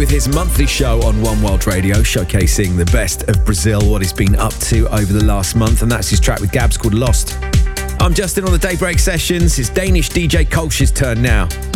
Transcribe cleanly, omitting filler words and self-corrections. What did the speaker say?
with his monthly show on One World Radio, showcasing the best of Brazil, what he's been up to over the last month, and that's his track with Gabs called Lost. I'm Justin on the Daybreak Sessions. It's Danish DJ Kolsch's turn now.